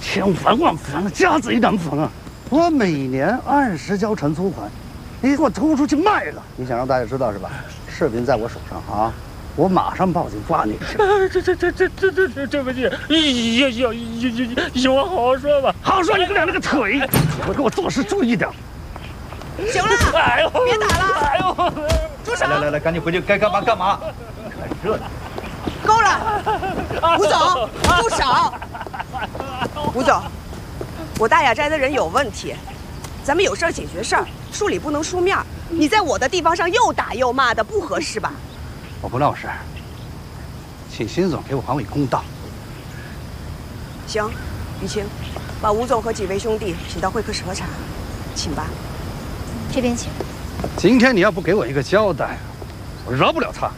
千万万不能家贼难防啊！我每年按时交承租款，你给我偷出去卖了，你想让大家知道是吧？视频在我手上啊，我马上报警抓你去。 对不起，有话好好说吧。 好说你个两个腿，以后给我做事注意点。 行了， 哎呦， 别打了， 哎呦， 住手！ 来，赶紧回去，该干嘛干嘛。看热闹。 够了，吴总，住手！吴总，我大雅斋的人有问题，咱们有事儿解决事儿，书里不能书面。你在我的地方上又打又骂的，不合适吧？ 我不闹事，请辛总给我还我一公道。 行，雨晴，把吴总和几位兄弟请到会客室喝茶，请吧。 这边请。 今天你要不给我一个交代，我饶不了他。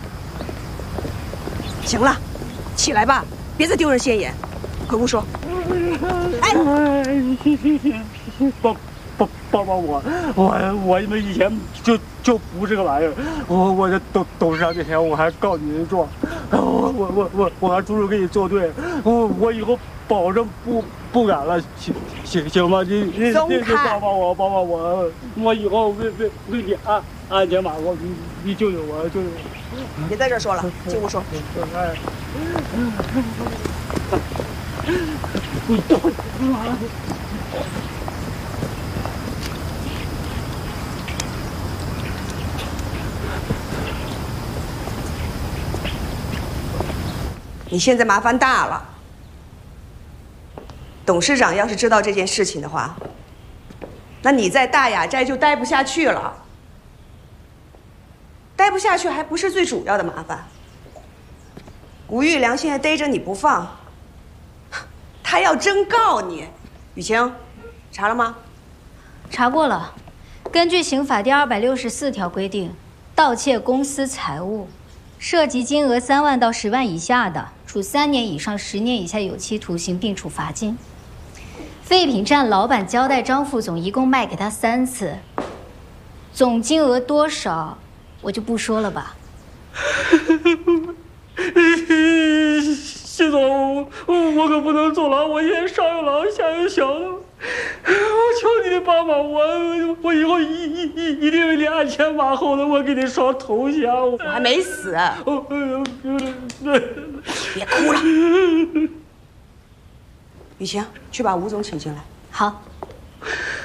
行了，起来吧，别再丢人现眼。回屋说。哎， 爸，我因为以前就不是个玩意儿，我这董事长这钱我还告你一状，我还出手跟你作对，我以后保证不敢了，行吗？你帮帮我，我以后为你安全马后，你救救我，救救我！ 别在这儿说了，进屋说。你现在麻烦大了。董事长要是知道这件事情的话，那你在大雅斋就待不下去了。待不下去还不是最主要的麻烦。吴玉良现在逮着你不放，他要真告你。雨晴，查了吗？ 查过了，根据刑法第264条规定，盗窃公司财物，涉及金额3万到10万以下的，处3年以上10年以下有期徒刑，并处罚金。废品站老板交代张副总一共卖给他3次，总金额多少我就不说了吧。 谢总，我可不能坐牢，我现在上有老下有小的，我求你帮帮我以后一定为你鞍前马后的，我给你烧头香。 我还没死。别哭了。雨晴，去把吴总请进来。 好。